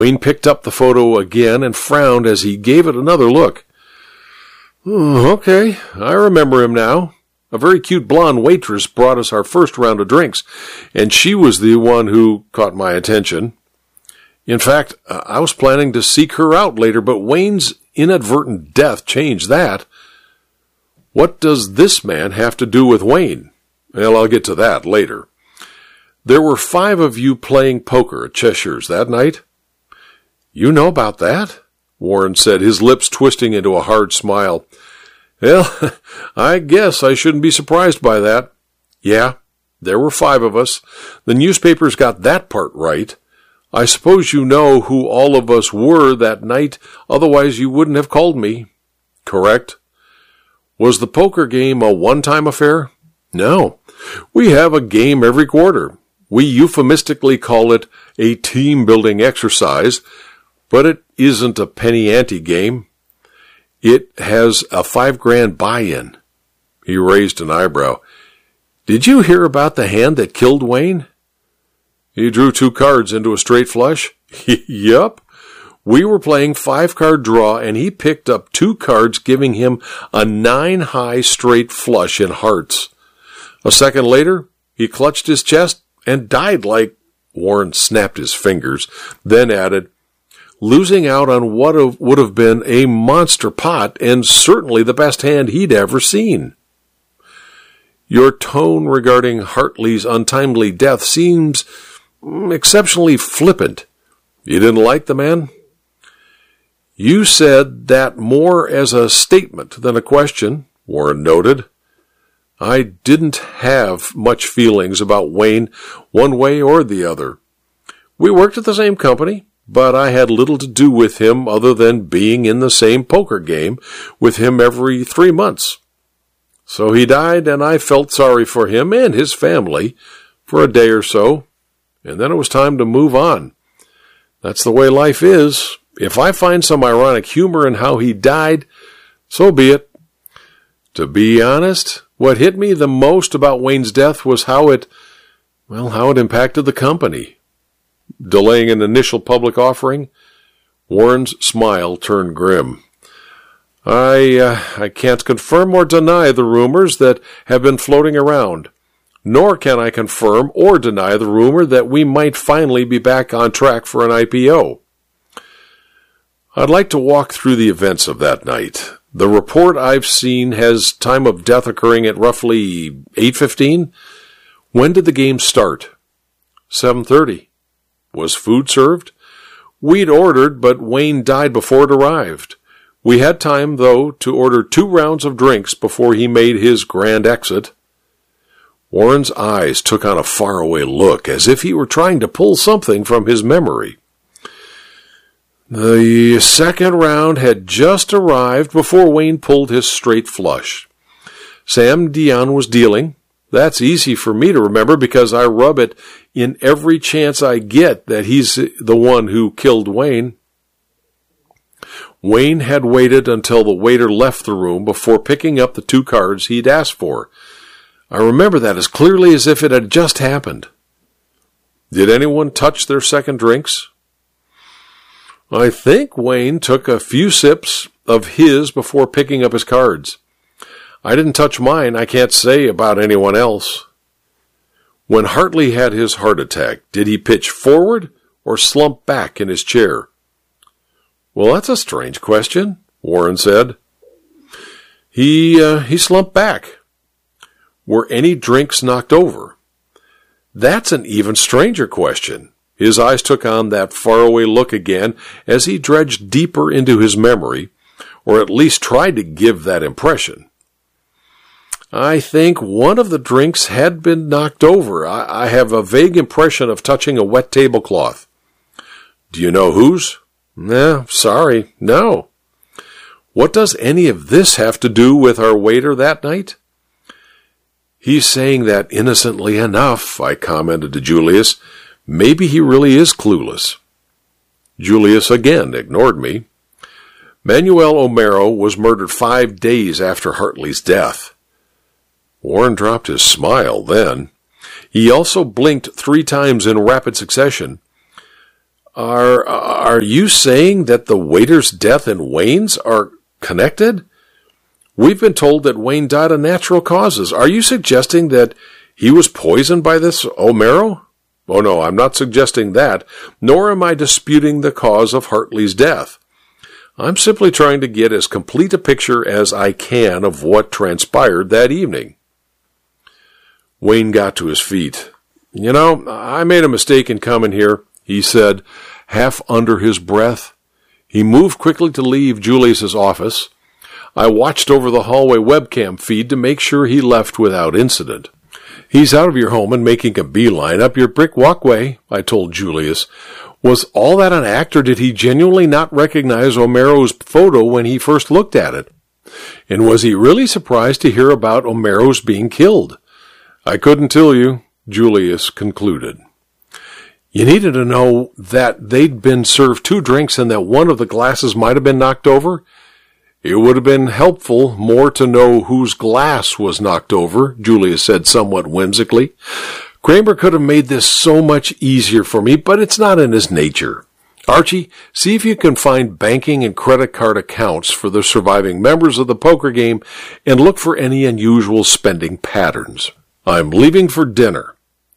Wayne picked up the photo again and frowned as he gave it another look. Okay, I remember him now. A very cute blonde waitress brought us our first round of drinks, and she was the one who caught my attention. In fact, I was planning to seek her out later, but Wayne's inadvertent death changed that. What does this man have to do with Wayne? Well, I'll get to that later. There were 5 of you playing poker at Cheshire's that night. You know about that? Warren said, his lips twisting into a hard smile. Well, I guess I shouldn't be surprised by that. Yeah, there were 5 of us. The newspapers got that part right. I suppose you know who all of us were that night, otherwise you wouldn't have called me. Correct. Was the poker game a one-time affair? No. We have a game every quarter. We euphemistically call it a team-building exercise, but it isn't a penny-ante game. It has a $5,000 buy-in. He raised an eyebrow. Did you hear about the hand that killed Wayne? He drew 2 cards into a straight flush? Yup. We were playing 5-card draw, and he picked up 2 cards, giving him a 9-high straight flush in hearts. A second later, he clutched his chest and died like... Warren snapped his fingers, then added, losing out on what would have been a monster pot and certainly the best hand he'd ever seen. Your tone regarding Hartley's untimely death seems exceptionally flippant. You didn't like the man? You said that more as a statement than a question, Warren noted. I didn't have much feelings about Wayne one way or the other. We worked at the same company, but I had little to do with him other than being in the same poker game with him every 3 months. So he died, and I felt sorry for him and his family for a day or so, and then it was time to move on. That's the way life is. If I find some ironic humor in how he died, so be it. To be honest, what hit me the most about Wayne's death was how it impacted the company. Delaying an initial public offering? Warren's smile turned grim. I can't confirm or deny the rumors that have been floating around, nor can I confirm or deny the rumor that we might finally be back on track for an IPO. I'd like to walk through the events of that night. The report I've seen has time of death occurring at roughly 8:15. When did the game start? 7:30. Was food served? We'd ordered, but Wayne died before it arrived. We had time, though, to order 2 rounds of drinks before he made his grand exit. Warren's eyes took on a faraway look, as if he were trying to pull something from his memory. The second round had just arrived before Wayne pulled his straight flush. Sam Dion was dealing. That's easy for me to remember because I rub it in every chance I get that he's the one who killed Wayne. Wayne had waited until the waiter left the room before picking up the 2 cards he'd asked for. I remember that as clearly as if it had just happened. Did anyone touch their second drinks? I think Wayne took a few sips of his before picking up his cards. I didn't touch mine. I can't say about anyone else. When Hartley had his heart attack, did he pitch forward or slump back in his chair? Well, that's a strange question, Warren said. He slumped back. Were any drinks knocked over? That's an even stranger question. His eyes took on that faraway look again as he dredged deeper into his memory, or at least tried to give that impression. I think one of the drinks had been knocked over. I have a vague impression of touching a wet tablecloth. Do you know whose? Sorry, no. What does any of this have to do with our waiter that night? He's saying that innocently enough, I commented to Julius. Maybe he really is clueless. Julius again ignored me. Manuel O'Mara was murdered 5 days after Hartley's death. Warren dropped his smile then. He also blinked 3 times in rapid succession. Are you saying that the waiter's death and Wayne's are connected? We've been told that Wayne died of natural causes. Are you suggesting that he was poisoned by this O'Maro? Oh no, I'm not suggesting that, nor am I disputing the cause of Hartley's death. I'm simply trying to get as complete a picture as I can of what transpired that evening. Wayne got to his feet. You know, I made a mistake in coming here, he said, half under his breath. He moved quickly to leave Julius's office. I watched over the hallway webcam feed to make sure he left without incident. He's out of your home and making a beeline up your brick walkway, I told Julius. Was all that an act, or did he genuinely not recognize O'Maro's photo when he first looked at it? And was he really surprised to hear about O'Maro's being killed? I couldn't tell you, Julius concluded. You needed to know that they'd been served 2 drinks and that one of the glasses might have been knocked over? It would have been helpful more to know whose glass was knocked over, Julius said somewhat whimsically. Kramer could have made this so much easier for me, but it's not in his nature. Archie, see if you can find banking and credit card accounts for the surviving members of the poker game and look for any unusual spending patterns. I'm leaving for dinner.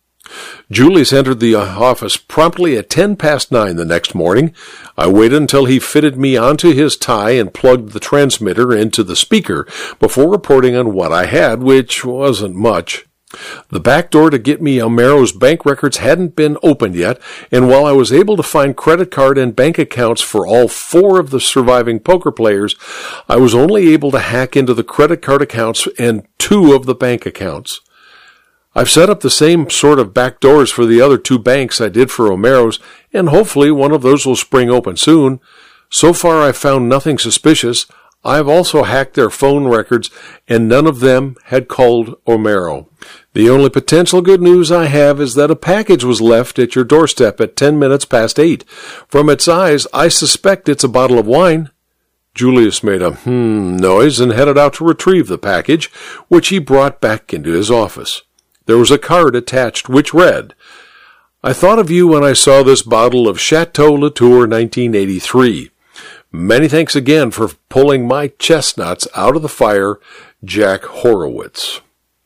Julius entered the office promptly at 9:10 the next morning. I waited until he fitted me onto his tie and plugged the transmitter into the speaker before reporting on what I had, which wasn't much. The back door to get me O'Maro's bank records hadn't been opened yet, and while I was able to find credit card and bank accounts for all 4 of the surviving poker players, I was only able to hack into the credit card accounts and 2 of the bank accounts. I've set up the same sort of back doors for the other 2 banks I did for O'Maro's, and hopefully one of those will spring open soon. So far I've found nothing suspicious. I've also hacked their phone records, and none of them had called O'Maro. The only potential good news I have is that a package was left at your doorstep at 8:10. From its eyes, I suspect it's a bottle of wine. Julius made a noise and headed out to retrieve the package, which he brought back into his office. There was a card attached which read, I thought of you when I saw this bottle of Chateau Latour 1983. Many thanks again for pulling my chestnuts out of the fire, Jack Horowitz.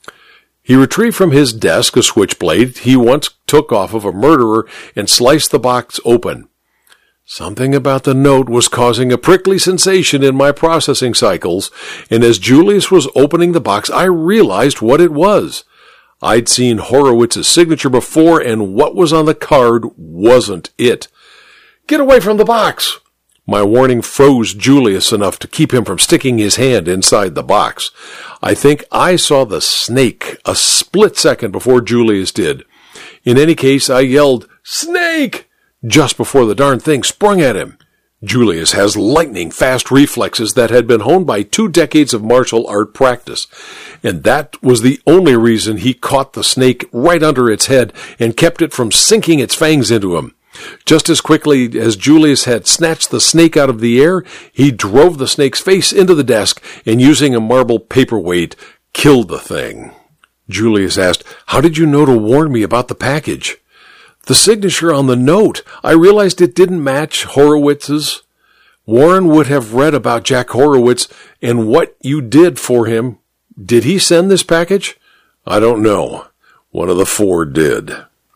He retrieved from his desk a switchblade he once took off of a murderer and sliced the box open. Something about the note was causing a prickly sensation in my processing cycles, and as Julius was opening the box, I realized what it was. I'd seen Horowitz's signature before, and what was on the card wasn't it. Get away from the box! My warning froze Julius enough to keep him from sticking his hand inside the box. I think I saw the snake a split second before Julius did. In any case, I yelled, Snake! Just before the darn thing sprung at him. Julius has lightning-fast reflexes that had been honed by 2 decades of martial art practice, and that was the only reason he caught the snake right under its head and kept it from sinking its fangs into him. Just as quickly as Julius had snatched the snake out of the air, he drove the snake's face into the desk and, using a marble paperweight, killed the thing. Julius asked, How did you know to warn me about the package? The signature on the note. I realized it didn't match Horowitz's. Warren would have read about Jack Horowitz and what you did for him. Did he send this package? I don't know. One of the 4 did.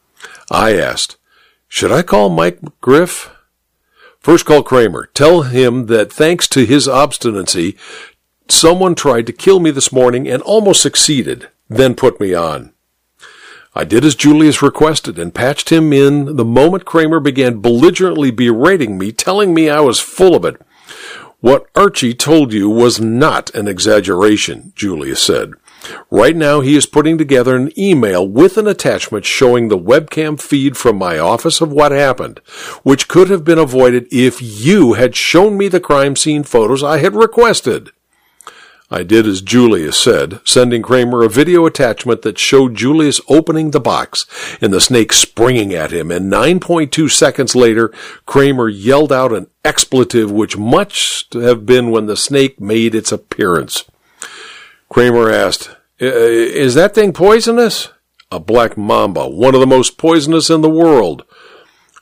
I asked, Should I call Mike McGriff? First call Kramer. Tell him that thanks to his obstinacy, someone tried to kill me this morning and almost succeeded, then put me on. I did as Julius requested and patched him in the moment Kramer began belligerently berating me, telling me I was full of it. What Archie told you was not an exaggeration, Julius said. Right now he is putting together an email with an attachment showing the webcam feed from my office of what happened, which could have been avoided if you had shown me the crime scene photos I had requested. I did as Julius said, sending Kramer a video attachment that showed Julius opening the box and the snake springing at him, and 9.2 seconds later, Kramer yelled out an expletive which must have been when the snake made its appearance. Kramer asked, Is that thing poisonous? A black mamba, one of the most poisonous in the world.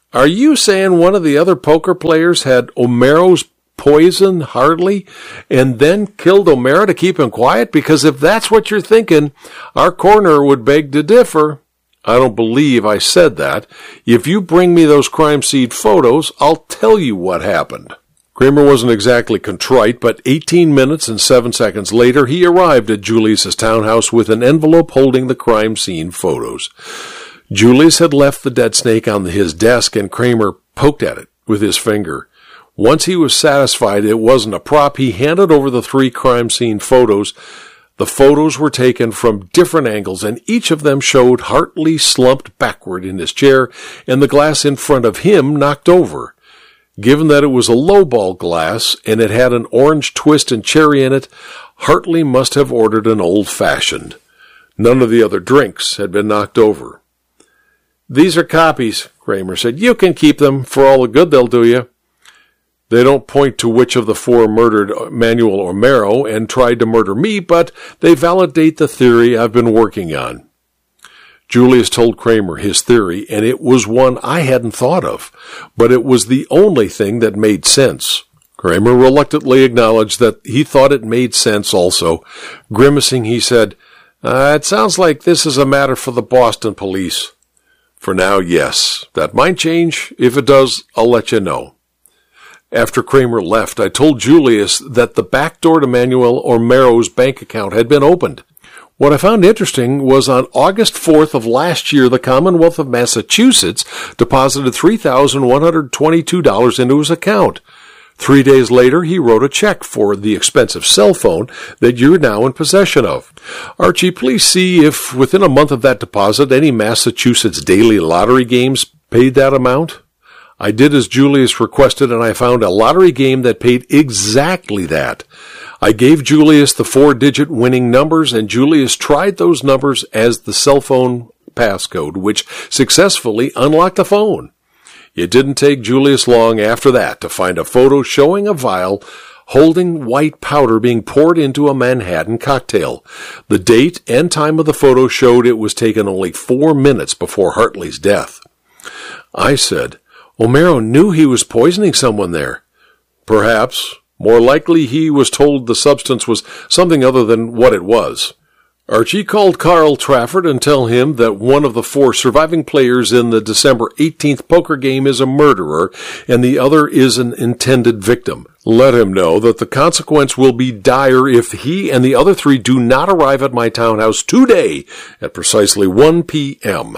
Are you saying one of the other poker players had O'Meara's poison Hartley and then killed O'Meara to keep him quiet? Because if that's what you're thinking, our coroner would beg to differ. I don't believe I said that. If you bring me those crime scene photos, I'll tell you what happened. Kramer wasn't exactly contrite, but 18 minutes and 7 seconds later, he arrived at Julius's townhouse with an envelope holding the crime scene photos. Julius had left the dead snake on his desk, and Kramer poked at it with his finger. Once he was satisfied it wasn't a prop, he handed over the 3 crime scene photos. The photos were taken from different angles, and each of them showed Hartley slumped backward in his chair and the glass in front of him knocked over. Given that it was a lowball glass and it had an orange twist and cherry in it, Hartley must have ordered an old-fashioned. None of the other drinks had been knocked over. "These are copies," Kramer said. "You can keep them for all the good they'll do you." They don't point to which of the 4 murdered Manuel O'Meara and tried to murder me, but they validate the theory I've been working on. Julius told Kramer his theory, and it was one I hadn't thought of, but it was the only thing that made sense. Kramer reluctantly acknowledged that he thought it made sense also. Grimacing, he said, "It sounds like this is a matter for the Boston police." "For now, yes. That might change. If it does, I'll let you know." After Kramer left, I told Julius that the back door to Manuel O'Meara's bank account had been opened. What I found interesting was on August 4th of last year, the Commonwealth of Massachusetts deposited $3,122 into his account. 3 days later, he wrote a check for the expensive cell phone that you're now in possession of. Archie, please see if within a month of that deposit, any Massachusetts daily lottery games paid that amount. I did as Julius requested, and I found a lottery game that paid exactly that. I gave Julius the 4-digit winning numbers, and Julius tried those numbers as the cell phone passcode, which successfully unlocked the phone. It didn't take Julius long after that to find a photo showing a vial holding white powder being poured into a Manhattan cocktail. The date and time of the photo showed it was taken only 4 minutes before Hartley's death. I said, "O'Meara knew he was poisoning someone there." "Perhaps. More likely he was told the substance was something other than what it was." Archie, called Carl Trafford and tell him that one of the 4 surviving players in the December 18th poker game is a murderer and the other is an intended victim. Let him know that the consequence will be dire if he and the other 3 do not arrive at my townhouse today at precisely 1 p.m.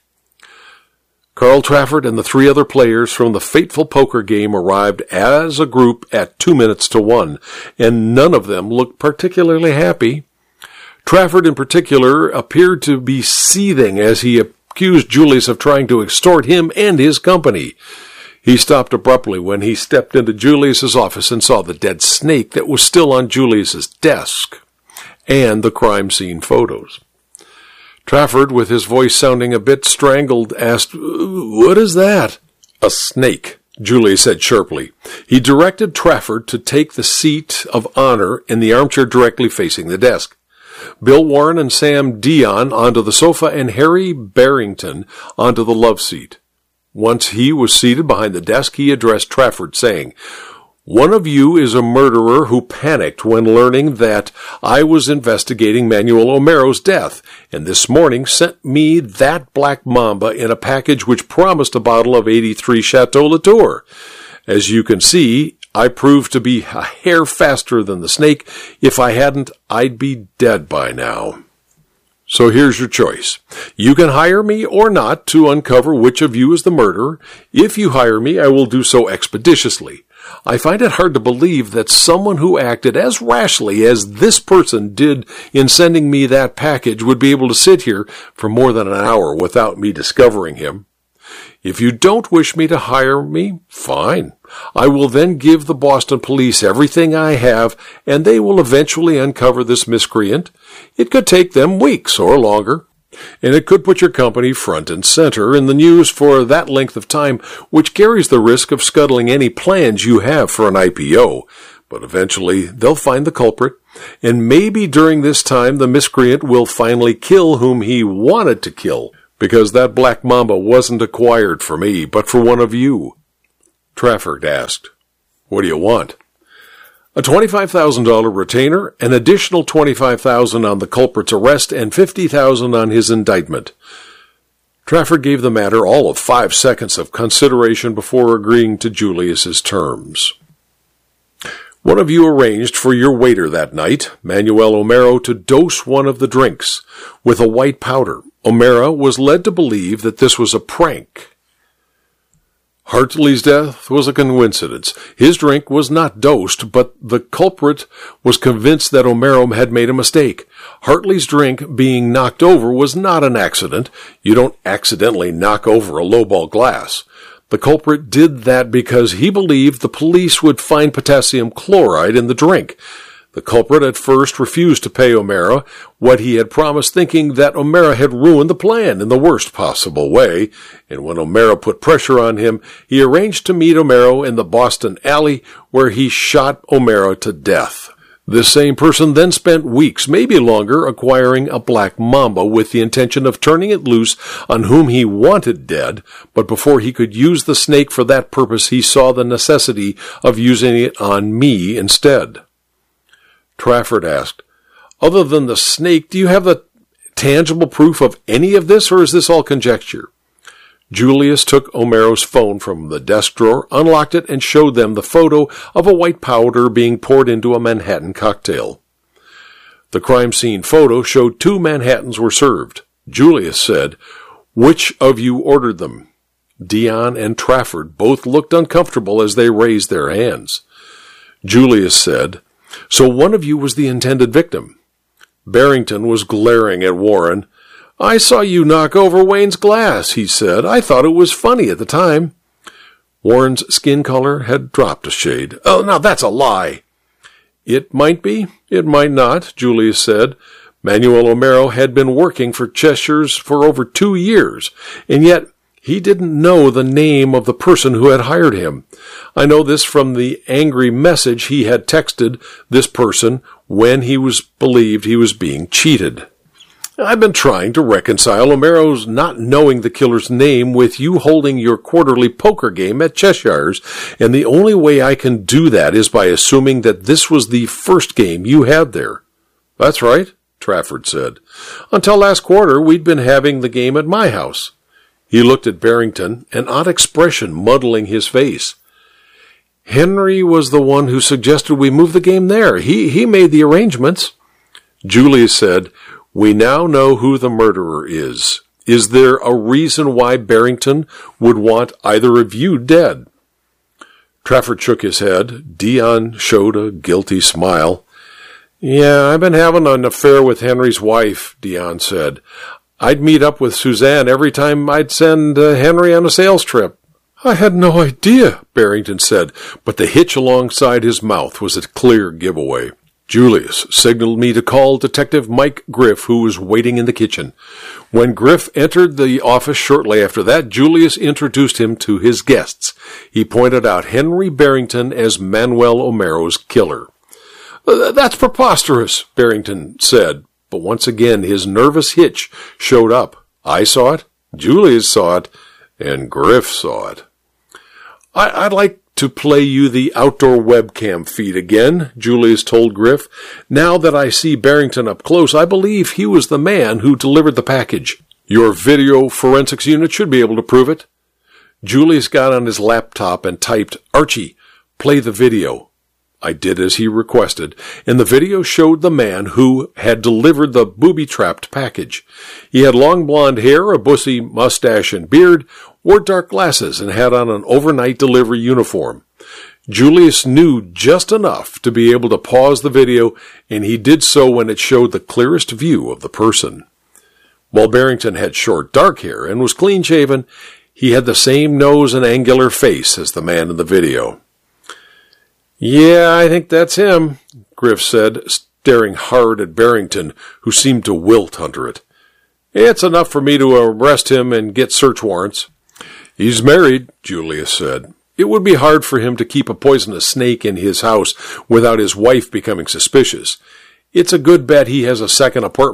Carl Trafford and the 3 other players from the fateful poker game arrived as a group at 2 minutes to 1, and none of them looked particularly happy. Trafford in particular appeared to be seething as he accused Julius of trying to extort him and his company. He stopped abruptly when he stepped into Julius's office and saw the dead snake that was still on Julius's desk, and the crime scene photos. Trafford, with his voice sounding a bit strangled, asked, "What is that?" "A snake," Julius said sharply. He directed Trafford to take the seat of honor in the armchair directly facing the desk. Bill Warren and Sam Dion onto the sofa and Harry Barrington onto the love seat. Once he was seated behind the desk, he addressed Trafford, saying, "One of you is a murderer who panicked when learning that I was investigating Manuel O'Meara's death, and this morning sent me that black mamba in a package which promised a bottle of 83 Chateau Latour. As you can see, I proved to be a hair faster than the snake. If I hadn't, I'd be dead by now. So here's your choice. You can hire me or not to uncover which of you is the murderer. If you hire me, I will do so expeditiously. I find it hard to believe that someone who acted as rashly as this person did in sending me that package would be able to sit here for more than an hour without me discovering him. If you don't wish me to hire me, fine. I will then give the Boston police everything I have, and they will eventually uncover this miscreant. It could take them weeks or longer, and it could put your company front and center in the news for that length of time, which carries the risk of scuttling any plans you have for an IPO. But eventually they'll find the culprit, and maybe during this time the miscreant will finally kill whom he wanted to kill. Because that black mamba wasn't acquired for me, but for one of you. Trafford asked, "What do you want?" "A $25,000 retainer, an additional $25,000 on the culprit's arrest, and $50,000 on his indictment." Trafford gave the matter all of 5 seconds of consideration before agreeing to Julius's terms. "One of you arranged for your waiter that night, Manuel O'Mara, to dose one of the drinks with a white powder. O'Mara was led to believe that this was a prank. Hartley's death was a coincidence. His drink was not dosed, but the culprit was convinced that O'Mara had made a mistake. Hartley's drink being knocked over was not an accident. You don't accidentally knock over a lowball glass. The culprit did that because he believed the police would find potassium chloride in the drink. The culprit at first refused to pay O'Mara what he had promised, thinking that O'Mara had ruined the plan in the worst possible way, and when O'Mara put pressure on him, he arranged to meet O'Mara in the Boston alley, where he shot O'Mara to death. This same person then spent weeks, maybe longer, acquiring a black mamba with the intention of turning it loose on whom he wanted dead, but before he could use the snake for that purpose, he saw the necessity of using it on me instead." Trafford asked, "Other than the snake, do you have the tangible proof of any of this, or is this all conjecture?" Julius took O'Mara's phone from the desk drawer, unlocked it, and showed them the photo of a white powder being poured into a Manhattan cocktail. The crime scene photo showed 2 Manhattans were served. Julius said, "Which of you ordered them?" Dion and Trafford both looked uncomfortable as they raised their hands. Julius said, "So one of you was the intended victim." Barrington was glaring at Warren. "I saw you knock over Wayne's glass," he said. "I thought it was funny at the time." Warren's skin color had dropped a shade. "Oh, now that's a lie." "It might be, it might not," Julius said. Manuel O'Mara had been working for Cheshire's for over 2 years, and yet he didn't know the name of the person who had hired him. I know this from the angry message he had texted this person when he believed he was being cheated. "I've been trying to reconcile O'Mara's not knowing the killer's name with you holding your quarterly poker game at Cheshire's, and the only way I can do that is by assuming that this was the first game you had there." "That's right," Trafford said. "Until last quarter, we'd been having the game at my house." He looked at Barrington, an odd expression muddling his face. "Henry was the one who suggested we move the game there. He made the arrangements." Julius said, "We now know who the murderer is. Is there a reason why Barrington would want either of you dead?" Trafford shook his head. Dion showed a guilty smile. "Yeah, I've been having an affair with Henry's wife," Dion said. "I'd meet up with Suzanne every time I'd send Henry on a sales trip." "I had no idea," Barrington said, but the hitch alongside his mouth was a clear giveaway. Julius signaled me to call Detective Mike Griff, who was waiting in the kitchen. When Griff entered the office shortly after that, Julius introduced him to his guests. He pointed out Henry Barrington as Manuel O'Mara's killer. "That's preposterous," Barrington said, but once again his nervous hitch showed up. I saw it, Julius saw it, and Griff saw it. I'd like to play you the outdoor webcam feed again," Julius told Griff. "Now that I see Barrington up close, I believe he was the man who delivered the package. Your video forensics unit should be able to prove it." Julius got on his laptop and typed, "Archie, play the video." I did as he requested, and the video showed the man who had delivered the booby-trapped package. He had long blonde hair, a bushy mustache and beard, wore dark glasses, and had on an overnight delivery uniform. Julius knew just enough to be able to pause the video, and he did so when it showed the clearest view of the person. While Barrington had short dark hair and was clean-shaven, he had the same nose and angular face as the man in the video. "Yeah, I think that's him," Griff said, staring hard at Barrington, who seemed to wilt under it. "It's enough for me to arrest him and get search warrants." "He's married," Julius said. "It would be hard for him to keep a poisonous snake in his house without his wife becoming suspicious. It's a good bet he has a second apartment.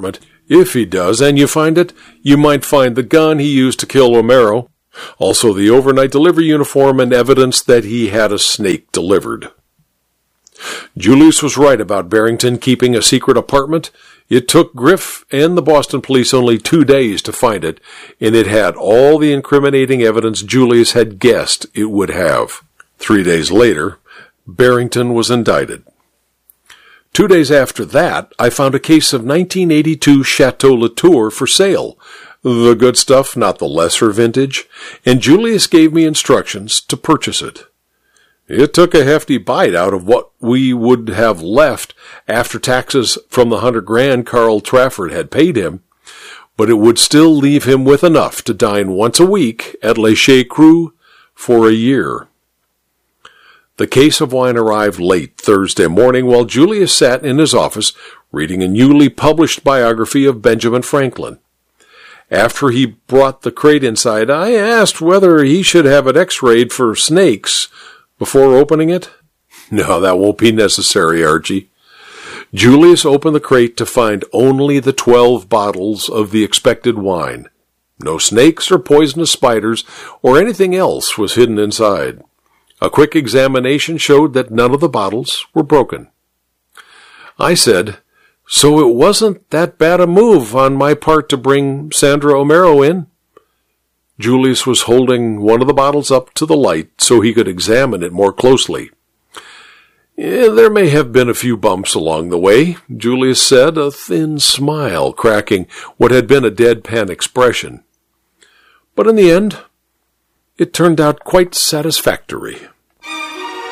If he does, and you find it, you might find the gun he used to kill Romero, also the overnight delivery uniform, and evidence that he had a snake delivered. Julius was right about Barrington keeping a secret apartment. It took Griff and the Boston police only 2 days to find it, and it had all the incriminating evidence Julius had guessed it would have. 3 days later, Barrington was indicted. 2 days after that, I found a case of 1982 Chateau Latour for sale, the good stuff, not the lesser vintage, and Julius gave me instructions to purchase it. It took a hefty bite out of what we would have left after taxes from the $100,000 Carl Trafford had paid him, but it would still leave him with enough to dine once a week at Le Chez Cru for a year. The case of wine arrived late Thursday morning while Julius sat in his office reading a newly published biography of Benjamin Franklin. After he brought the crate inside, I asked whether he should have it x-rayed for snakes before opening it. No, that won't be necessary, Archie. Julius opened the crate to find only the 12 bottles of the expected wine. No snakes or poisonous spiders or anything else was hidden inside. A quick examination showed that none of the bottles were broken. I said, "So it wasn't that bad a move on my part to bring Sandra Romero in?" Julius was holding one of the bottles up to the light so he could examine it more closely. "There may have been a few bumps along the way," Julius said, a thin smile cracking what had been a deadpan expression. "But in the end, it turned out quite satisfactory."